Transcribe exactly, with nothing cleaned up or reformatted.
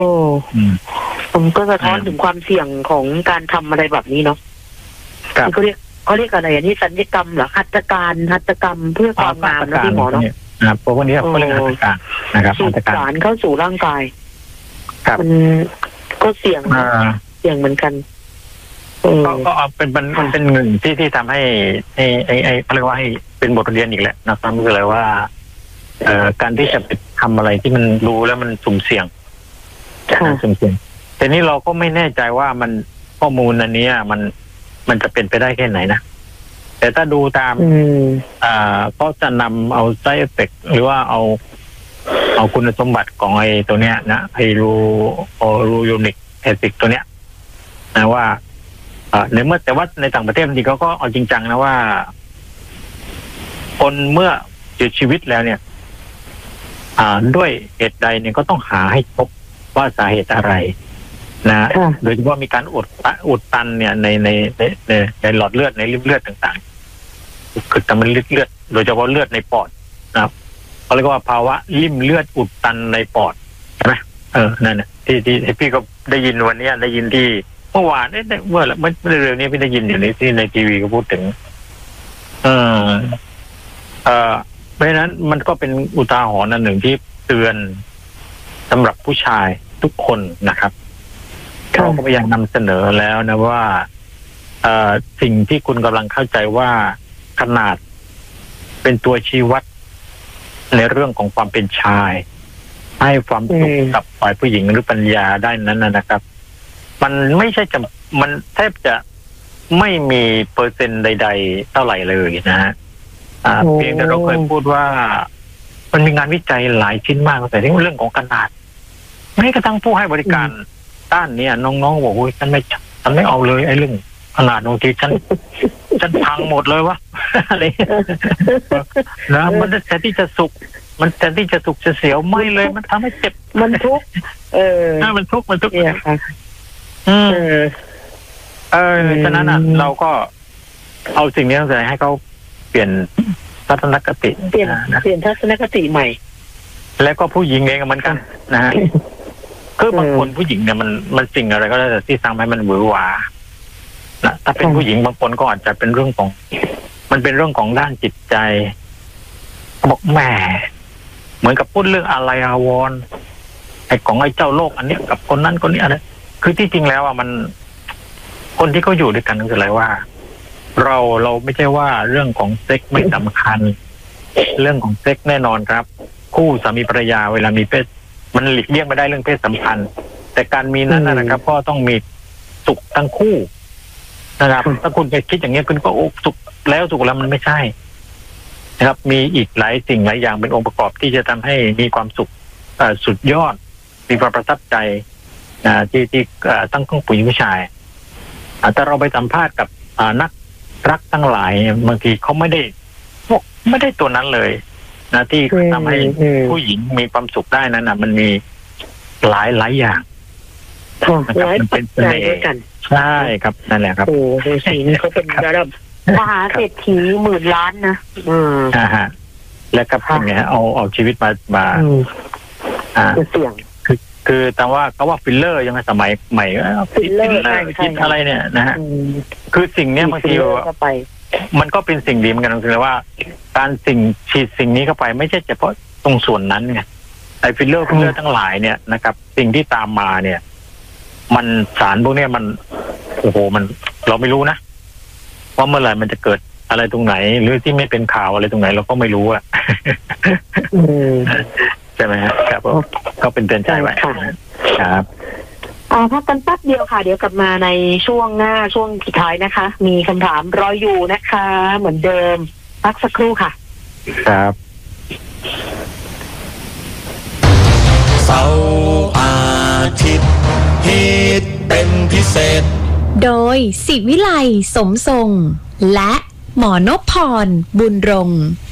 โอ้ผมก็สะท้อนถึงความเสี่ยงของการทำอะไรแบบนี้เนาะเขาเรียกเขาเรียกอะไรอันนี้สัญญกรรมเหรอหัตถการหัตถกรรมเพื่อความงามนะพี่หมอเนาะครับพวกนี้เขาเรียกหัตถการนะครับสูบสารเข้าสู่ร่างกายมันก็เสี่ยงเสี่ยงเหมือนกันก็ก็เป็นมันมันเป็นหนึ่งที่ที่ทำให้ไอ้ไอ้ไอ้เขาเรียกว่าให้เป็นบทเรียนอีกแหละนะครับก็เลยว่าเอ่อการที่จะไปทำอะไรที่มันรู้แล้วมันสุ่มเสี่ยงสุ่มเสี่ยงแต่นี้เราก็ไม่แน่ใจว่ามันข้อมูลอันนี้มันมันจะเป็นไปได้แค่ไหนนะแต่ถ้าดูตามอ่าก็จะนำเอาไซเอฟเฟกหรือว่าเอาเอาคุณสมบัติของไอ้ตัวเนี้ยนะไอ้รูโอรูยูนิคแอซิดตัวเนี้ยนะว่าในเมื่อแต่ว่าในต่างประเทศจริงเขาก็เอาจริงจังนะว่าคนเมื่อเสียชีวิตแล้วเนี่ยด้วยเหตุใดเนี่ยก็ต้องหาให้พบว่าสาเหตุอะไรนะโดยเฉพาะมีการอุดอุดตันเนี่ยในในในในหลอดเลือดในริ่มเลือดต่างๆคือแต่มันเลือดเลือดโดยเฉพาะเลือดในปอดนะครับเขาเรียกว่าภาวะริ่มเลือดอุดตันในปอดใช่ไหมเออนั่นน่ะที่ที่พี่ก็ได้ยินวันนี้ได้ยินที่เมื่อวานเนี่ยเมื่อเมื่อเร็วนี้พี่ได้ยินอยู่ในที่ในทีวีก็พูดถึงเออเออเพราะฉะนั้นมันก็เป็นอุทาหรณ์อันหนึ่งที่เตือนสำหรับผู้ชายทุกคนนะครับเราก็พยายามนำเสนอแล้วนะว่าเอ่อสิ่งที่คุณกำลังเข้าใจว่าขนาดเป็นตัวชี้วัดในเรื่องของความเป็นชายให้ความสุขกับฝ่ายผู้หญิงหรือปัญญาได้นั้นนะครับมันไม่ใช่จะมันแทบจะไม่มีเปอร์เซ็นต์ใดๆเท่าไหร่เลยนะฮะเพียงแต่เราเคยพูดว่ามันมีงานวิจัยหลายชิ้นมากแต่เรื่องของขนาดแม้กระทั่งผู้ให้บริการด้านนี้น้องๆบอกว่าฉันไม่ฉันไม่เอาเลยไอ้เรื่องขนาดบางทีฉันฉันพังหมดเลยวะอะไรนะมันแทนที่จะสุขมันแทนที่จะสุขจะเสียวไม่เลยมันทำให้เจ็บมันทุกข์เออมันทุกข์มันทุกข์เนี่ยค่ะอืมเออฉะนั้นอ่ะเราก็เอาสิ่งนี้ใส่ให้เขาเปลี่ยนทัศนคติเปลี่ยนเปลี่ยนทัศนคติใหม่แล้วก็ผู้หญิงเองเหมือนกันนะฮะคือบางคนผู้หญิงเนี่ยมันมันสิ่งอะไรก็ได้แต่ที่ทำให้มันหวือหวานะถ้าเป็นผู้หญิงบางคนก็อาจจะเป็นเรื่องของมันเป็นเรื่องของด้านจิตใจบอกแหมเหมือนกับพูดเรื่องอะไรอาวรณ์ไอ้ของไอ้เจ้าโลกอันนี้กับคนนั้นคนนี้อะไรคือที่จริงแล้วอ่ะมันคนที่เขาอยู่ด้วยกันคืออะไรว่าเราเราไม่ใช่ว่าเรื่องของเซ็กไม่สำคัญเรื่องของเซ็กแน่นอนครับคู่สามีภรรยาเวลามีเพศมันหลีกเลี่ยงไม่ได้เรื่องเพศสัมพันธ์แต่การมีนั้นนะครับก็ต้องมีสุขทั้งคู่นะครับถ้าคุณไปคิดอย่างนี้คุณก็โอ้สุขแล้วสุขแล้วมันไม่ใช่นะครับมีอีกหลายสิ่งหลายอย่างเป็นองค์ประกอบที่จะทำให้มีความสุขสุดยอดมีความประทับใจที่ที่ตั้งของผู้หญิงผู้ชายแต่เราไปสัมภาษณ์กับนักรักทั้งหลายบางทีเขาไม่ได้พวกไม่ได้ตัวนั้นเลยนะที่ทำให้ผู้หญิงมีความสุขได้นั้นนะมันมีหลายหลายอย่างหลายปัจจัยด้วยกันใช่ครับนั่นแหละครับโอ้โหสิ่งนี้เขาเป็นระดับมหาเศรษฐีหมื่นล้านนะอืมอ่าฮะแล้วก็เป็นไงเอาเอาชีวิตมามาอ่าเสี่ยงคือคือแต่ว่าเขาว่าฟิลเลอร์ยังไงสมัยใหม่ฟิลเลอร์คิดอะไรเนี่ยนะฮะคือสิ่งเนี้ยบางทีมันก็เป็นสิ่งดีเหมือนกันคือว่าการสิ่งฉีดสิ่งนี้เข้าไปไม่ใช่เฉพาะตรงส่วนนั้นไงไอ้ฟิลเลอร์ฟิลเลอร์ทั้งหลายเนี่ยนะครับสิ่งที่ตามมาเนี่ยมันสารพวกนี้มันโอ้โหมันเราไม่รู้นะว่าเมื่อไหร่มันจะเกิดอะไรตรงไหนหรือที่ไม่เป็นข่าวอะไรตรงไหนเราก็ไม่รู้อ่ะใช่ไหมครับก็เป็นเตือนใจไว้ครับอ่าพักกันแป๊บเดียวค่ะเดี๋ยวกลับมาในช่วงหน้าช่วงสุดท้ายนะคะมีคำถามรออยู่นะคะเหมือนเดิมพักสักครู่ค่ะครับเสาร์อาทิตย์ฮิตเป็นพิเศษโดยศิวิไลสมทรงและหมอนพพรบุญรงค์